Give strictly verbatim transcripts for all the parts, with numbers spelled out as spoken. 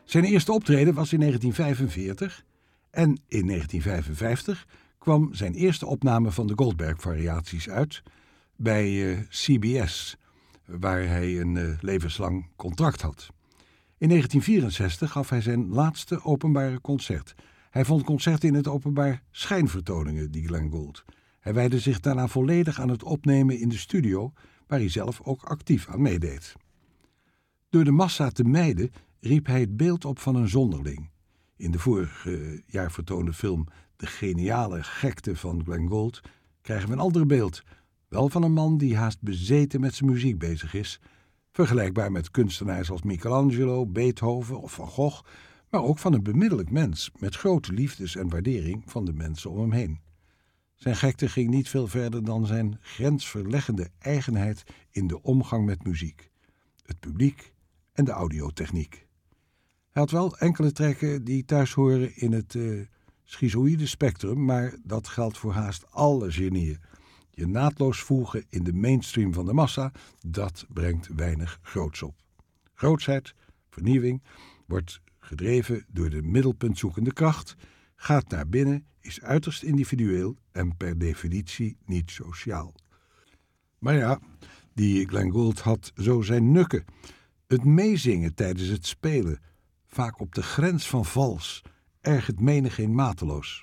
Zijn eerste optreden was in negentien vijfenveertig en in negentien vijfenvijftig kwam zijn eerste opname van de Goldberg-variaties uit bij uh, C B S, waar hij een uh, levenslang contract had. In negentien vierenzestig gaf hij zijn laatste openbare concert. Hij vond concerten in het openbaar schijnvertoningen, die Glenn Gould. Hij wijdde zich daarna volledig aan het opnemen in de studio, waar hij zelf ook actief aan meedeed. Door de massa te mijden riep hij het beeld op van een zonderling. In de vorige jaar vertoonde film De geniale gekte van Glenn Gould krijgen we een ander beeld, wel van een man die haast bezeten met zijn muziek bezig is, vergelijkbaar met kunstenaars als Michelangelo, Beethoven of Van Gogh, maar ook van een bemiddelijk mens met grote liefdes en waardering van de mensen om hem heen. Zijn gekte ging niet veel verder dan zijn grensverleggende eigenheid in de omgang met muziek, het publiek en de audiotechniek. Hij had wel enkele trekken die thuis horen in het uh, schizoïde spectrum, maar dat geldt voor haast alle genieën. Je naadloos voegen in de mainstream van de massa, dat brengt weinig groots op. Grootsheid, vernieuwing, wordt gedreven door de middelpuntzoekende kracht, gaat naar binnen, is uiterst individueel en per definitie niet sociaal. Maar ja, die Glenn Gould had zo zijn nukken. Het meezingen tijdens het spelen, vaak op de grens van vals, ergert menigeen mateloos.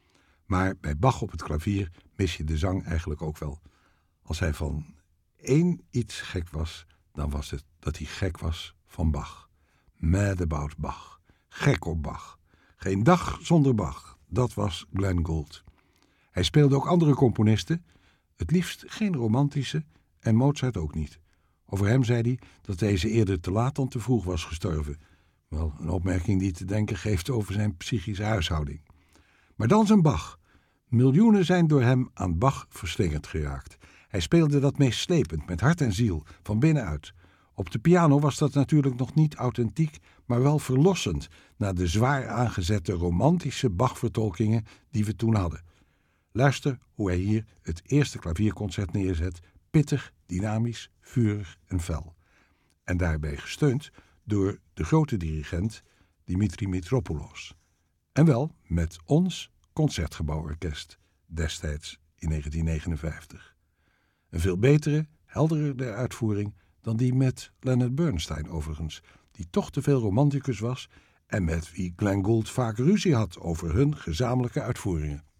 Maar bij Bach op het klavier mis je de zang eigenlijk ook wel. Als hij van één iets gek was, dan was het dat hij gek was van Bach. Mad about Bach. Gek op Bach. Geen dag zonder Bach. Dat was Glenn Gould. Hij speelde ook andere componisten, het liefst geen romantische en Mozart ook niet. Over hem zei hij dat deze eerder te laat dan te vroeg was gestorven. Wel, een opmerking die te denken geeft over zijn psychische huishouding. Maar dan zijn Bach. Miljoenen zijn door hem aan Bach verslingerd geraakt. Hij speelde dat meeslepend, met hart en ziel, van binnenuit. Op de piano was dat natuurlijk nog niet authentiek, maar wel verlossend na de zwaar aangezette romantische Bach-vertolkingen die we toen hadden. Luister hoe hij hier het eerste klavierconcert neerzet, pittig, dynamisch, vurig en fel. En daarbij gesteund door de grote dirigent Dimitri Mitropoulos. En wel met ons Concertgebouworkest, destijds in negentien negenenvijftig. Een veel betere, helderder uitvoering dan die met Leonard Bernstein overigens, die toch te veel romanticus was en met wie Glenn Gould vaak ruzie had over hun gezamenlijke uitvoeringen.